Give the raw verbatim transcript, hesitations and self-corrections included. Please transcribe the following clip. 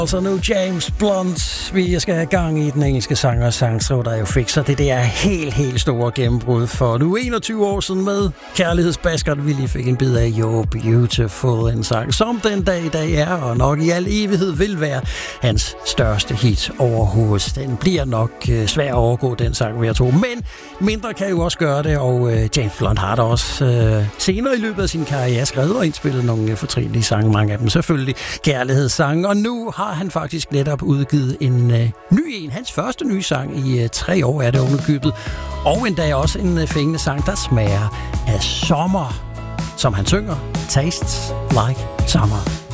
Altså nu James Blunt, vi skal have gang i den engelske sanger og sangskriver, der jo fik så det der helt, helt store gennembrud for nu enogtyve år siden med Kærlighedsbaskeren, vi lige fik en bid af You're Beautiful, en sang, som den dag i dag er, og nok i al evighed vil være hans største hit overhovedet. Den bliver nok øh, svær at overgå, den sang, vil jeg tro, men mindre kan jo også gøre det, og øh, James Blunt har da også øh, senere i løbet af sin karriere skrevet og indspillet nogle øh, fortrinlige sange, mange af dem selvfølgelig kærlighedssange, og nu har han faktisk netop udgivet en øh, ny en, hans første nye sang i øh, tre år er det underkøbet, og endda også en øh, fængende sang, der smager af sommer, som han synger, Tastes Like Summer.